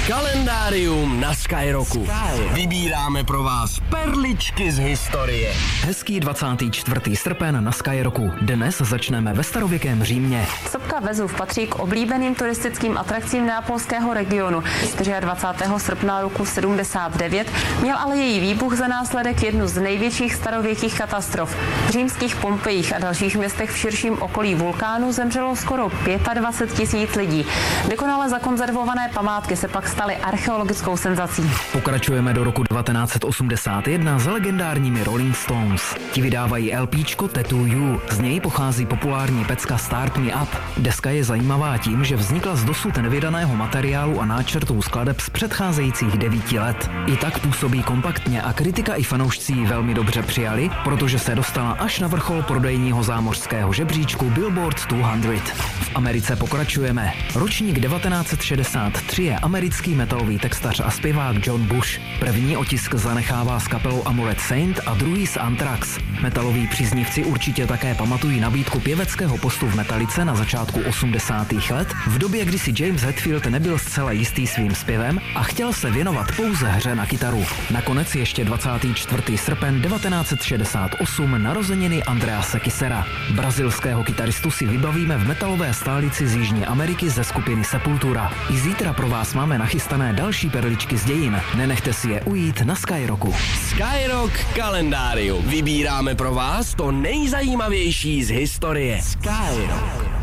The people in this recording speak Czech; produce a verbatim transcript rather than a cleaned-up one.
Kalendárium na Skyrocku. Vybíráme pro vás perličky z historie. Hezký dvacátý čtvrtý srpen na Skyrocku. Dnes začneme ve starověkém Římě. Sopka Vezuv patří k oblíbeným turistickým atrakcím neapolského regionu. dvacátého čtvrtého srpna roku sedmdesát devět měl ale její výbuch za následek jednu z největších starověkých katastrof. V římských Pompejích a dalších městech v širším okolí vulkánu zemřelo skoro dvacet pět tisíc lidí. Dokonale zakonzervované památky se pak staly archeologickou senzací. Pokračujeme do roku devatenáct osmdesát jedna s legendárními Rolling Stones. Ti vydávají LPčko Tattoo You. Z něj pochází populární pecka Start Me Up. Deska je zajímavá tím, že vznikla z dosud nevydaného materiálu a náčrtů skladeb z předcházejících devíti let. I tak působí kompaktně a kritika i fanoušci ji velmi dobře přijali, protože se dostala až na vrchol prodejního zámořského žebříčku Billboard sto. V Americe pokračujeme. Ročník devatenáct šedesát tři je americký metalový textař a zpěvák John Bush. První otisk zanechává s kapelou Amulet Saint a druhý s Anthrax. Metaloví příznivci určitě také pamatují nabídku pěveckého postu v Metalice na začátku osmdesátých let, v době, kdy si James Hetfield nebyl zcela jistý svým zpěvem a chtěl se věnovat pouze hře na kytaru. Nakonec ještě dvacátý čtvrtý srpen devatenáct šedesát osm narozeniny Andrease Kissera. Brazilského kytaristu si vybavíme v metalové stálici z Jižní Ameriky ze skupiny Sepultura. I zítra pro vás máme nachystané další perličky z dějin. Nenechte si je ujít na Skyrocku. Skyrock kalendárium. Vybíráme pro vás to nejzajímavější z historie. Skyrock.